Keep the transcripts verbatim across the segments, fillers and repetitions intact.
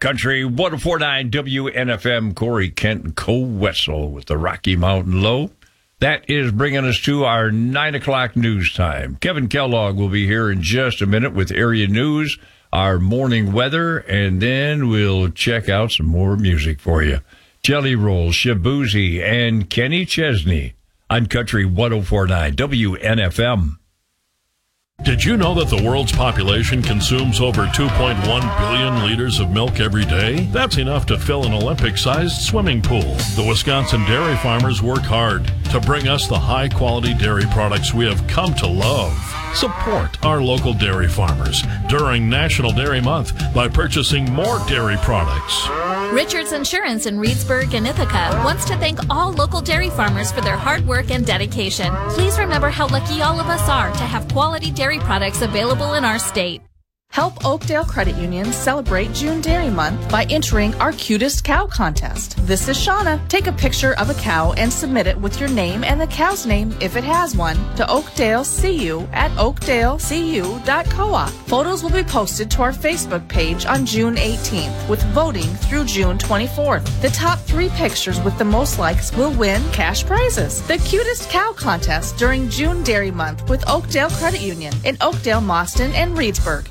Country one oh four point nine W N F M, Corey Kent and Cole Wessel with the Rocky Mountain Low. That is bringing us to our nine o'clock news time. Kevin Kellogg will be here in just a minute with area news, our morning weather, and then we'll check out some more music for you. Jelly Roll, Shabuzi, and Kenny Chesney on Country one oh four point nine W N F M. Did you know that the world's population consumes over two point one billion liters of milk every day? That's enough to fill an Olympic-sized swimming pool. The Wisconsin dairy farmers work hard to bring us the high-quality dairy products we have come to love. Support our local dairy farmers during National Dairy Month by purchasing more dairy products. Richards Insurance in Reedsburg and Ithaca wants to thank all local dairy farmers for their hard work and dedication. Please remember how lucky all of us are to have quality dairy products available in our state. Help Oakdale Credit Union celebrate June Dairy Month by entering our Cutest Cow Contest. This is Shauna. Take a picture of a cow and submit it with your name and the cow's name, if it has one, to Oakdale C U at oakdale c u dot coop. Photos will be posted to our Facebook page on June eighteenth, with voting through June twenty-fourth. The top three pictures with the most likes will win cash prizes. The Cutest Cow Contest during June Dairy Month with Oakdale Credit Union in Oakdale, Mauston, and Reedsburg.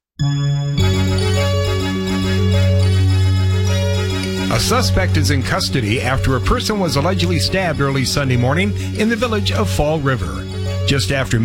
A suspect is in custody after a person was allegedly stabbed early Sunday morning in the village of Fall River. Just after